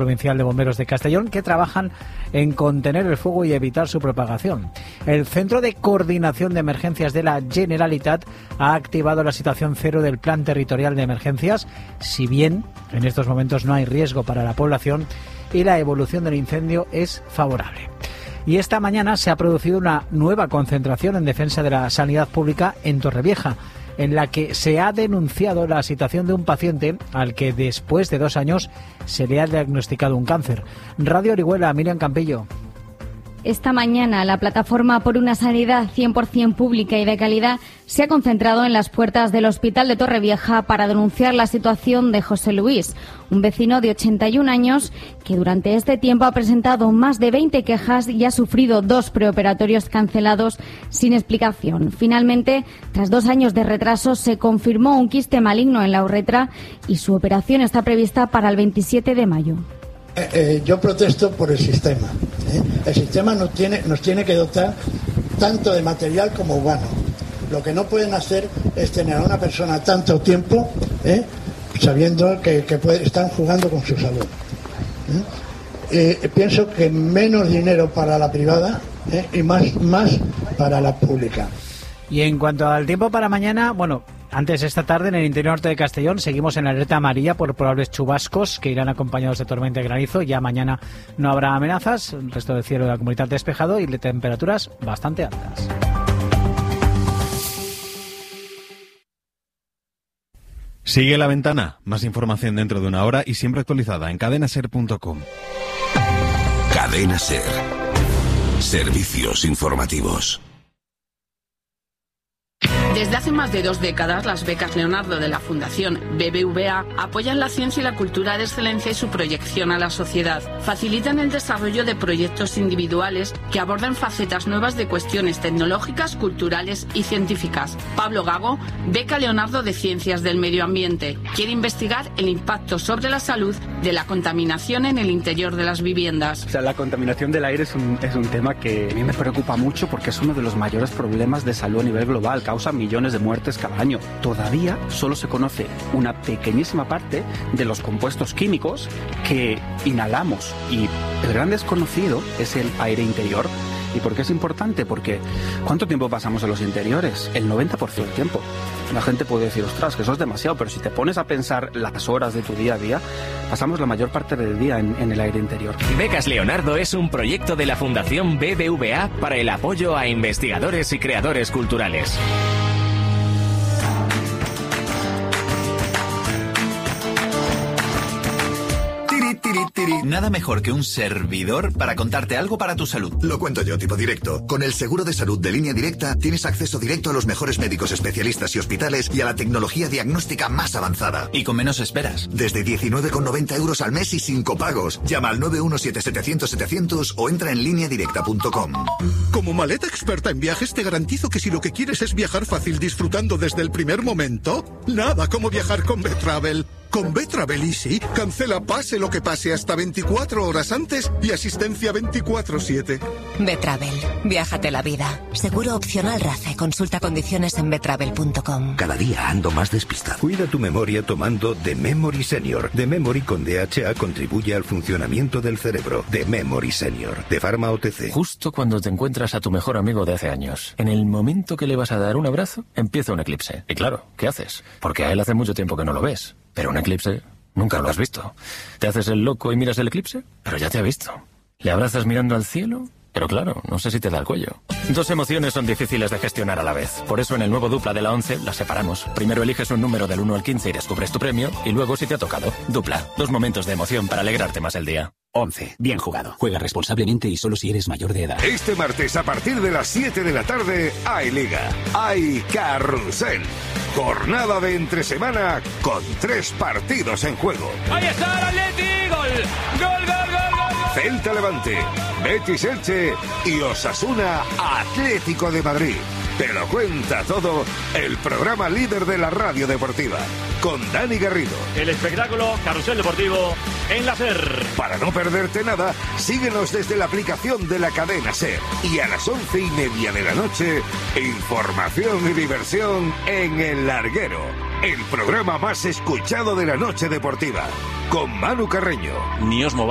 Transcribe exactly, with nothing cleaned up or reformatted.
Provincial de Bomberos de Castellón, que trabajan en contener el fuego y evitar su propagación. El Centro de Coordinación de Emergencias de la Generalitat ha activado la situación cero del Plan Territorial de Emergencias, si bien en estos momentos no hay riesgo para la población y la evolución del incendio es favorable. Y esta mañana se ha producido una nueva concentración en defensa de la sanidad pública en Torrevieja, en la que se ha denunciado la situación de un paciente al que después de dos años se le ha diagnosticado un cáncer. Radio Orihuela, Miriam Campillo. Esta mañana la plataforma por una sanidad cien por ciento pública y de calidad se ha concentrado en las puertas del Hospital de Torrevieja para denunciar la situación de José Luis, un vecino de ochenta y un años que durante este tiempo ha presentado más de veinte quejas y ha sufrido dos preoperatorios cancelados sin explicación. Finalmente, tras dos años de retraso, se confirmó un quiste maligno en la uretra y su operación está prevista para el veintisiete de mayo. Eh, eh, yo protesto por el sistema. ¿eh? El sistema nos tiene, nos tiene que dotar tanto de material como humano. Lo que no pueden hacer es tener a una persona tanto tiempo ¿eh? sabiendo que, que puede, están jugando con su salud. ¿eh? Eh, pienso que menos dinero para la privada ¿eh? y más, más para la pública. Y en cuanto al tiempo para mañana, bueno, antes esta tarde en el interior norte de Castellón seguimos en alerta amarilla por probables chubascos que irán acompañados de tormenta y granizo. Ya mañana no habrá amenazas, el resto del cielo de la comunidad despejado y de temperaturas bastante altas. Sigue La Ventana, más información dentro de una hora y siempre actualizada en cadena ser punto com. Cadena Ser. Servicios informativos. Desde hace más de dos décadas, las becas Leonardo de la Fundación B B V A apoyan la ciencia y la cultura de excelencia y su proyección a la sociedad. Facilitan el desarrollo de proyectos individuales que abordan facetas nuevas de cuestiones tecnológicas, culturales y científicas. Pablo Gago, beca Leonardo de Ciencias del Medio Ambiente, quiere investigar el impacto sobre la salud de la contaminación en el interior de las viviendas. O sea, la contaminación del aire es un, es un tema que a mí me preocupa mucho porque es uno de los mayores problemas de salud a nivel global. Causa millones de muertes cada año. Todavía solo se conoce una pequeñísima parte de los compuestos químicos que inhalamos y el gran desconocido es el aire interior. ¿Y por qué es importante? Porque ¿cuánto tiempo pasamos en los interiores? El noventa por ciento del tiempo. La gente puede decir, ostras, que eso es demasiado, pero si te pones a pensar las horas de tu día a día, pasamos la mayor parte del día en, en el aire interior. Becas Leonardo es un proyecto de la Fundación B B V A para el apoyo a investigadores y creadores culturales. Nada mejor que un servidor para contarte algo para tu salud. Lo cuento yo, tipo directo. Con el seguro de salud de Línea Directa tienes acceso directo a los mejores médicos especialistas y hospitales y a la tecnología diagnóstica más avanzada. Y con menos esperas. Desde diecinueve con noventa euros al mes y sin copagos. Llama al nueve uno siete setecientos setecientos o entra en línea directa punto com. Como maleta experta en viajes te garantizo que si lo que quieres es viajar fácil disfrutando desde el primer momento, nada como viajar con B-Travel. Con B-Travel Easy, cancela pase lo que pase hasta veinticuatro horas antes y asistencia veinticuatro siete. B-Travel, viájate la vida. Seguro opcional RACE. Consulta condiciones en betravel punto com. Cada día ando más despistado. Cuida tu memoria tomando The Memory Senior. The Memory con D H A contribuye al funcionamiento del cerebro. The Memory Senior, de Pharma O T C. Justo cuando te encuentras a tu mejor amigo de hace años, en el momento que le vas a dar un abrazo, empieza un eclipse. Y claro, ¿qué haces? Porque a él hace mucho tiempo que no lo ves. Pero un eclipse nunca lo has visto. Te haces el loco y miras el eclipse, pero ya te ha visto. Le abrazas mirando al cielo, pero claro, no sé si te da el cuello. Dos emociones son difíciles de gestionar a la vez. Por eso en el nuevo Dupla de la once las separamos. Primero eliges un número del uno al quince y descubres tu premio, y luego si te ha tocado. Dupla, dos momentos de emoción para alegrarte más el día. once. Bien jugado. Juega responsablemente y solo si eres mayor de edad. Este martes a partir de las siete de la tarde hay Liga. Hay Carrusel. Jornada de entre semana con tres partidos en juego. ¡Ahí está el Atleti! ¡Gol! ¡Gol, gol, gol, gol! Celta Levante, Betis Elche y Osasuna Atlético de Madrid. Te lo cuenta todo el programa líder de la radio deportiva, con Dani Garrido. El espectáculo Carrusel Deportivo en la SER. Para no perderte nada, síguenos desde la aplicación de la cadena SER. Y a las once y media de la noche, información y diversión en El Larguero, el programa más escuchado de la noche deportiva, con Manu Carreño. Ni Osmo